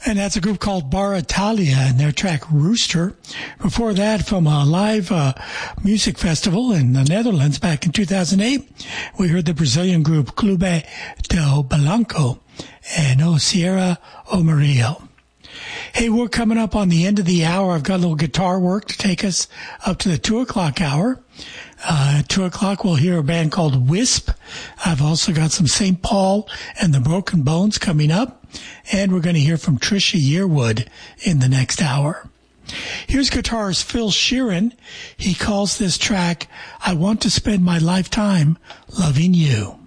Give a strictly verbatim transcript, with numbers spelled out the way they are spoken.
And that's a group called Bar Italia and their track Rooster. Before that, from a live uh, music festival in the Netherlands back in two thousand eight, we heard the Brazilian group Clube del Blanco and O Sierra O Mario. Hey, we're coming up on the end of the hour. I've got a little guitar work to take us up to the two o'clock hour. Uh, at two o'clock, we'll hear a band called Wisp. I've also got some Saint Paul and the Broken Bones coming up. And we're going to hear from Trisha Yearwood in the next hour. Here's guitarist Phil Sheeran. He calls this track, I Want to Spend My Lifetime Loving You.